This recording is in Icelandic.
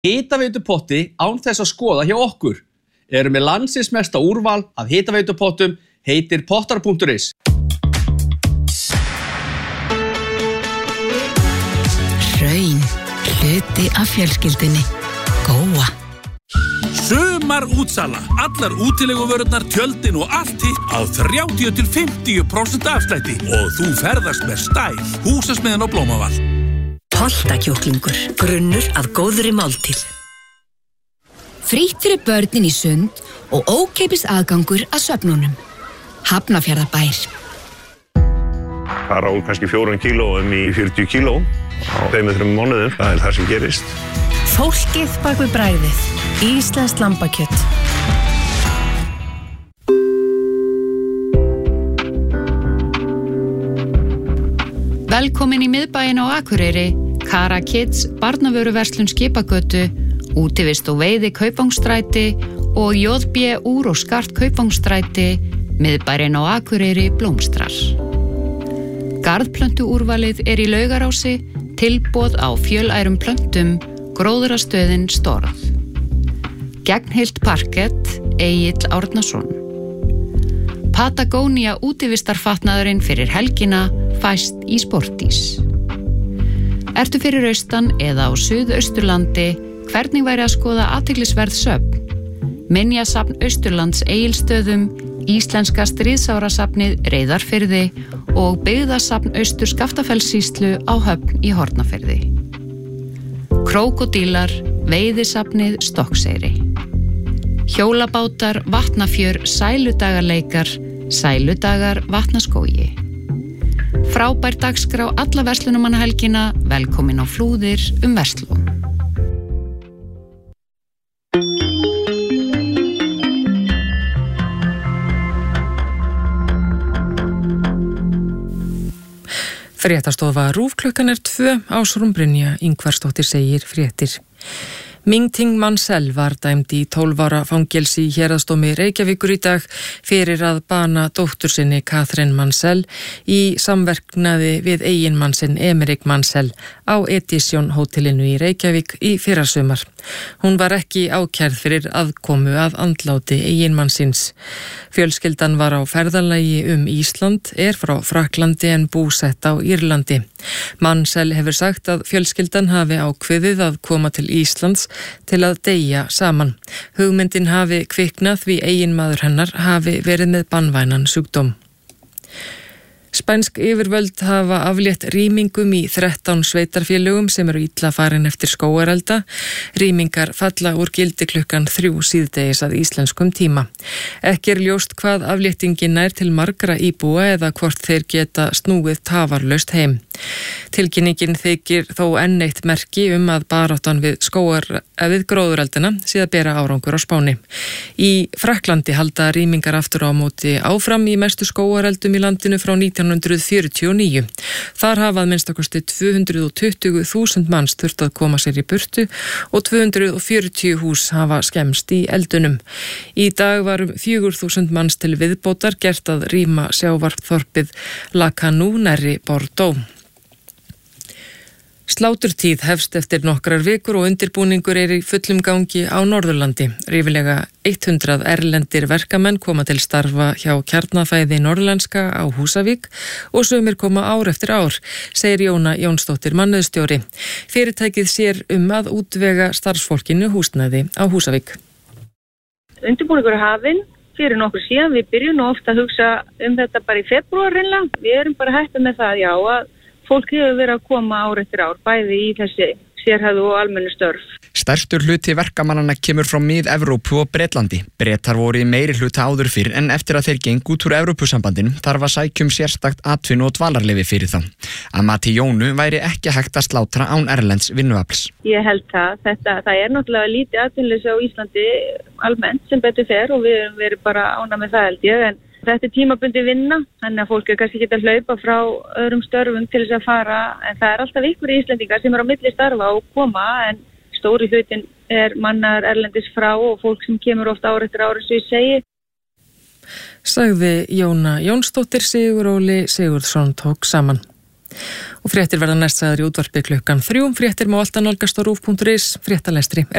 Hitaveitupotti án þess að skoða hjá okkur. Erum með landsins mesta úrval af hitaveitupottum, heitir pottar.is. Hraun, hluti af fjölskyldunni. Góa. Sumar útsala. Allar útileguvörurnar, tjöldin og allt hitt á 30-50% afslætti og þú ferðast með stæl. Húsasmiðjan og Blómavall. Holtakjúklingur, grunnur að góðri máltíð. Frítt fyrir börnin í sund og ókeypis aðgangur að svefnunum. Hafnarfjarðarbær. Fara úr kannski 4 kílóum í 40 kíló á 2-3 mánuðum. Það er það sem gerist. Fólkið bak við bragðið. Íslenskt lambakjöt. Velkomin í miðbæinn á Akureyri, Kara Kids, barnavöruverslun Skipagötu, útivist og veiði Kaupvangsstræti og JB Úr og Skart Kaupvangsstræti, miðbærinn á Akureyri blómstrar. Garðplöntuúrvalið í Laugarási, tilboð á fjölærum plöntum, gróðrastöðin Storð. Gegnhilt parkett, Egill Árnason. Patagonia útivistarfatnaðurinn fyrir helgina fæst í Sportís. Ertu fyrir austan eða á Suðausturlandi, hvernig væri að skoða athyglisverð söfn? Minjasafn Austurlands Egilsstöðum, Íslenska stríðsárasafnið Reyðarfirði og byggðasafn Austur Skaftafellssýslu á Höfn í Hornafirði. Krókódílar, veiðisafnið Stokkseyri. Hjólabátar, Vatnafjör, Sæludagarleikar, Sæludagar Vatnaskógi. Frábær dagskrá alla verslunarmannahelgina, velkomin á Flúðir verslun. Fréttastofa RÚV klukkan 2, Ásrún Brynja Ingvarsdóttir segir fréttir. Ming Ting Mansell var dæmd í 12 ára fangelsi í héraðsdómi Reykjavíkur í dag fyrir að bana dóttur sinni Katrin Mansell í samverknaði við eiginmann sinn Emrik Mansell á Edition hótelinu í Reykjavík í fyrrasumar. Hún var ekki ákærð fyrir aðkomu að andláti eiginmannsins. Fjölskyldan var á ferðalagi Ísland, frá Frakklandi en búsett á Írlandi. Mansell hefur sagt að fjölskyldan hafi ákveðið að koma til Íslands til að deyja saman. Hugmyndin hafi kviknað því eiginmaður hennar hafi verið með banvænan sjúkdóm. Spænsk yfirvöld hafa aflétt rýmingum í 13 sveitarfélögum sem eru illa farin eftir skógarelda. Rýmingar falla úr gildi klukkan 3 síðdegis að íslenskum tíma. Ekki ljóst hvað afléttingin nær til margra íbúa eða hvort þeir geta snúið tafarlaust heim. Tilkynningin þykir þó enn eitt merki að baráttan við gróðureldina sé að bera árangur á Spáni. Í Frakklandi halda rýmingar aftur á móti áfram í mestu skógareldum í landinu frá 1949. Þar hafa að minnstakosti 220.000 manns þurft að koma sér í burtu og 240 hús hafa skemmst í eldunum. Í dag var 4.000 manns til viðbótar gert að rýma sjávarþorpið Lacanau nærri Bordeaux. Sláturtíð hefst eftir nokkrar vikur og undirbúningur í fullum gangi á Norðurlandi. Rífilega 100 erlendir verkamenn koma til starfa hjá Kjarnafæði Norðlenska á Húsavík og sumir koma ár eftir ár, segir Jóna Jónsdóttir mannauðsstjóri. Fyrirtækið sér að útvega starfsfólkinu húsnæði á Húsavík. Undirbúningur hafinn fyrir nokkur síðan. Við byrjum ofta að hugsa þetta bara í febrúar reynilega. Við erum bara hættu með það, já, að fólk hefur verið að koma ár eftir ár, bæði í þessi sérhæfðu og almennu störf. Stærstur hluti verkamannanna kemur frá Mið-Evrópu og Bretlandi. Bretar voru í meiri hluta áður fyrr en eftir að þeir gengu út úr Evrópusambandinu þarf að sækjum sérstakt atvinnu- og dvalarleyfi fyrir þá. Að mati Jónu væri ekki hægt að slátra án erlends vinnuafls. Ég held það. Það náttúrulega lítið atvinnuleysi á Íslandi almennt sem betur fer og við erum bara ánægð með það held ég, en þetta tímabundi vinna, þannig að fólk kannski geta að hlaupa frá öðrum störfum til þess að fara, en það alltaf ykkur Íslendingar sem á milli starfa og koma, en stóri hlutin mannar erlendis frá og fólk sem kemur ofta ár eftir ári, svo ég segi. Sagði Jóna Jónsdóttir. Siguróli Sigurðsson tók saman. Og fréttir verða næst sagðar í útvarpi klukkan 3. Fréttir má alltaf nálgast á rúv.is. Fréttalestri